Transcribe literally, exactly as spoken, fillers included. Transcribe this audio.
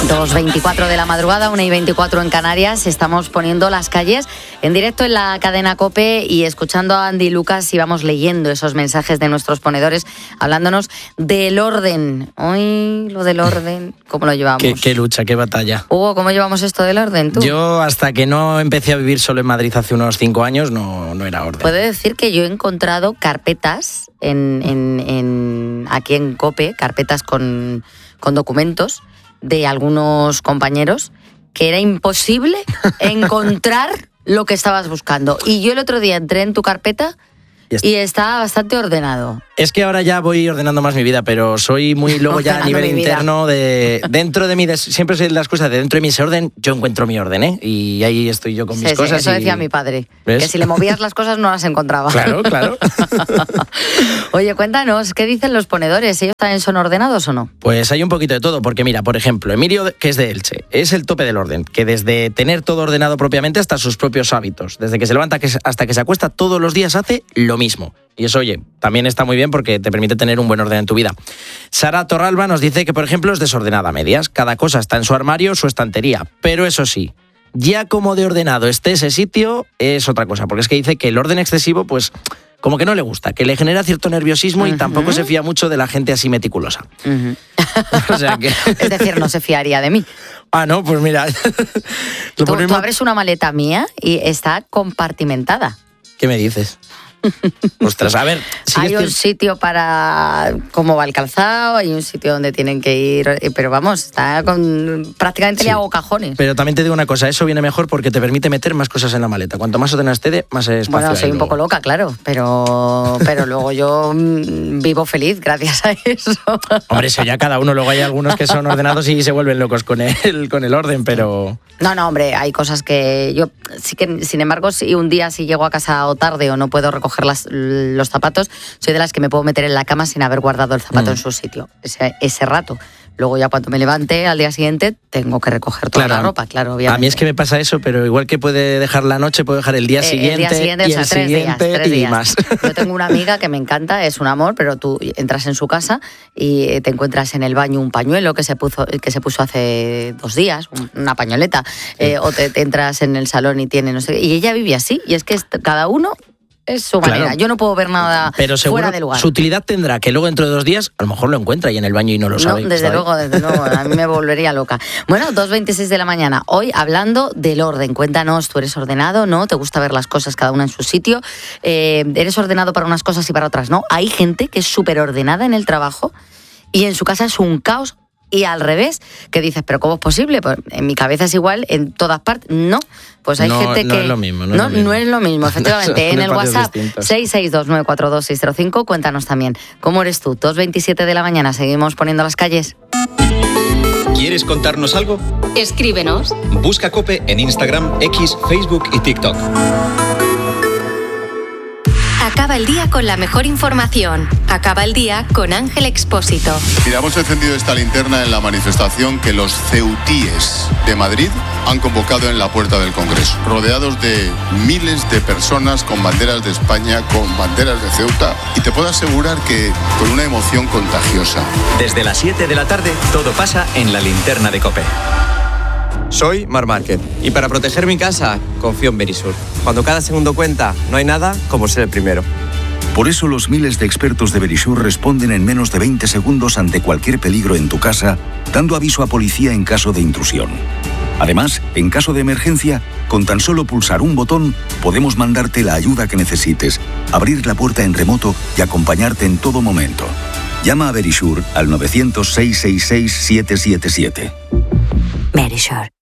dos veinticuatro de la madrugada, una y veinticuatro en Canarias. Estamos poniendo las calles en directo en la cadena COPE y escuchando a Andy y Lucas, y vamos leyendo esos mensajes de nuestros ponedores hablándonos del orden. Hoy lo del orden, ¿cómo lo llevamos? Qué, qué lucha, qué batalla. Hugo, ¿cómo llevamos esto del orden tú? Yo hasta que no empecé a vivir solo en Madrid hace unos cinco años no, no era orden. Puedo decir que yo he encontrado carpetas en, en, en aquí en COPE, carpetas con, con documentos de algunos compañeros que era imposible encontrar lo que estabas buscando. Y yo el otro día entré en tu carpeta y, y está bastante ordenado. Es que ahora ya voy ordenando más mi vida, pero soy muy luego ya a nivel interno de dentro de mi des, siempre soy las cosas de dentro de mi desorden, yo encuentro mi orden, ¿eh? Y ahí estoy yo con mis sí, cosas. Sí, eso y... decía mi padre, ¿ves? Que si le movías las cosas no las encontraba. Claro, claro. Oye, cuéntanos, ¿qué dicen los ponedores? ¿Ellos también son ordenados o no? Pues hay un poquito de todo, porque mira, por ejemplo, Emilio, que es de Elche, es el tope del orden, que desde tener todo ordenado propiamente hasta sus propios hábitos, desde que se levanta hasta que se acuesta todos los días hace lo mismo. Y eso, oye, también está muy bien porque te permite tener un buen orden en tu vida. Sara Torralba nos dice que, por ejemplo, es desordenada a medias. Cada cosa está en su armario o su estantería. Pero eso sí, ya como de ordenado esté ese sitio, es otra cosa. Porque es que dice que el orden excesivo, pues, como que no le gusta, que le genera cierto nerviosismo uh-huh. y tampoco se fía mucho de la gente así meticulosa. Uh-huh. O sea que... Es decir, no se fiaría de mí. Ah, no, pues mira. Tú, ponemos... tú abres una maleta mía y está compartimentada. ¿Qué me dices? Ostras, a ver. Hay un sitio para cómo va el calzado, hay un sitio donde tienen que ir, pero vamos, está con prácticamente sí. Le hago cajones. Pero también te digo una cosa, eso viene mejor porque te permite meter más cosas en la maleta. Cuanto más ordenada esté, más espacio. Bueno, soy un luego. poco loca, claro, pero pero luego yo vivo feliz gracias a eso. Hombre, eso ya cada uno, luego hay algunos que son ordenados y se vuelven locos con el, con el orden, pero... No, no, hombre, hay cosas que yo sí que, sin embargo, si un día si llego a casa o tarde o no puedo recoger Las, los zapatos, soy de las que me puedo meter en la cama sin haber guardado el zapato mm. en su sitio ese, ese rato. Luego ya cuando me levante al día siguiente tengo que recoger toda claro, la ropa, claro, obviamente. A mí es que me pasa eso, pero igual que puede dejar la noche, puedo dejar el día eh, siguiente, el día siguiente y o sea, el tres siguiente días, tres y días. más. Yo tengo una amiga que me encanta, es un amor, pero tú entras en su casa y te encuentras en el baño un pañuelo que se puso, que se puso hace dos días, una pañoleta, eh, o te, te entras en el salón y tiene no sé qué, y ella vive así, y es que es, cada uno... Es su manera, claro. Yo no puedo ver nada pero fuera de lugar. Su utilidad tendrá que luego dentro de dos días a lo mejor lo encuentra ahí en el baño y no lo sabe. No, desde ¿sabe? luego, desde luego, a mí me volvería loca. Bueno, dos veintiséis de la mañana, hoy hablando del orden. Cuéntanos, ¿tú eres ordenado, no? ¿Te gusta ver las cosas cada una en su sitio? Eh, ¿Eres ordenado para unas cosas y para otras no? Hay gente que es súper ordenada en el trabajo y en su casa es un caos. Y al revés, que dices, ¿pero cómo es posible? Pues en mi cabeza es igual, en todas partes, no. Pues hay no, gente no que... Es lo mismo, no, no, es lo mismo. no es lo mismo, efectivamente. En el WhatsApp, distintos. seis seis dos nueve cuatro dos seis cero cinco, cuéntanos también, ¿cómo eres tú? dos veintisiete de la mañana, seguimos poniendo las calles. ¿Quieres contarnos algo? Escríbenos. Busca COPE en Instagram, X, Facebook y TikTok. Acaba el día con la mejor información. Acaba el día con Ángel Expósito. Mira, hemos encendido esta linterna en la manifestación que los ceutíes de Madrid han convocado en la puerta del Congreso, rodeados de miles de personas con banderas de España, con banderas de Ceuta, y te puedo asegurar que con una emoción contagiosa. Desde las siete de la tarde, todo pasa en la linterna de COPE. Soy Mar Márquez y para proteger mi casa confío en Verisur. Cuando cada segundo cuenta, no hay nada como ser el primero. Por eso los miles de expertos de Verisur responden en menos de veinte segundos ante cualquier peligro en tu casa, dando aviso a policía en caso de intrusión. Además, en caso de emergencia, con tan solo pulsar un botón, podemos mandarte la ayuda que necesites, abrir la puerta en remoto y acompañarte en todo momento. Llama a Verisur al nueve cero cero, seis seis seis, siete siete siete. Verisur.